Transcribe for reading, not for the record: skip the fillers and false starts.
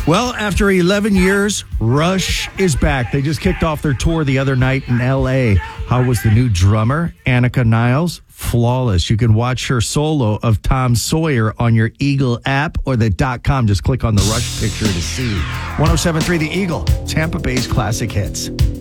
Well, after 11 years, Rush is back. They just kicked off their tour the other night in L.A. How was the new drummer, Annika Niles? Flawless. You can watch her solo of Tom Sawyer on your Eagle app or the .com. Just click on the Rush picture to see. 107.3 The Eagle, Tampa Bay's classic hits.